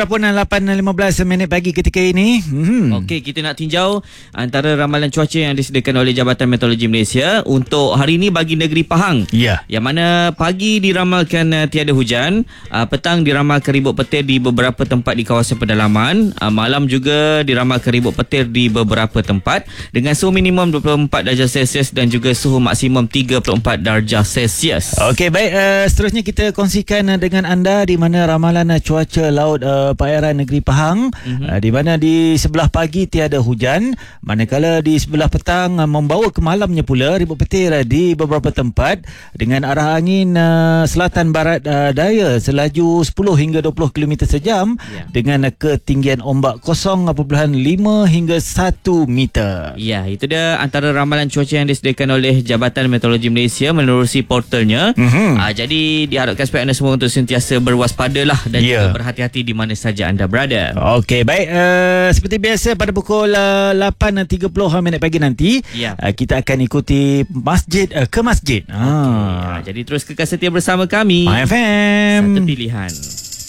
Pun 8.15 minit pagi ketika ini. Okey, kita nak tinjau antara ramalan cuaca yang disediakan oleh Jabatan Meteorologi Malaysia untuk hari ini bagi negeri Pahang. Ya. Yang mana pagi diramalkan tiada hujan, petang diramalkan ribut petir di beberapa tempat di kawasan pedalaman, malam juga diramalkan ribut petir di beberapa tempat dengan suhu minimum 24 darjah Celsius dan juga suhu maksimum 34 darjah Celsius. Okey, baik. Seterusnya kita kongsikan dengan anda di mana ramalan cuaca laut perairan negeri Pahang, di mana di sebelah pagi tiada hujan, manakala di sebelah petang membawa ke malamnya pula ribut petir di beberapa tempat dengan arah angin selatan barat daya selaju 10 hingga 20 km sejam dengan ketinggian ombak 0.5 hingga 1 meter. Ya, itu dia antara ramalan cuaca yang disediakan oleh Jabatan Meteorologi Malaysia menerusi portalnya. Jadi diharapkan supaya anda semua untuk sentiasa berwaspadalah dan juga berhati-hati di mana saja anda berada. Okey, baik. Seperti biasa pada pukul 8.30 minit pagi nanti, kita akan ikuti masjid ke masjid. Jadi terus kekal setia bersama kami. My FM. Satu pilihan.